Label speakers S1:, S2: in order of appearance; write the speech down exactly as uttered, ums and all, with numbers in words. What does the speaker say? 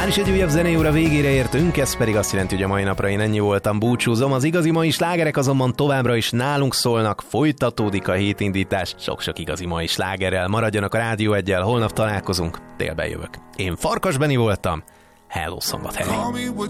S1: Már is egy újabb zenei óra végére értünk, ez pedig azt jelenti, hogy a mai napra én ennyi voltam, búcsúzom. Az igazi mai slágerek azonban továbbra is nálunk szólnak, folytatódik a hétindítás, sok-sok igazi mai slágerrel. Maradjanak a Rádió Eggyel, holnap találkozunk, délben jövök. Én Farkas Beni voltam, hello Szombathely!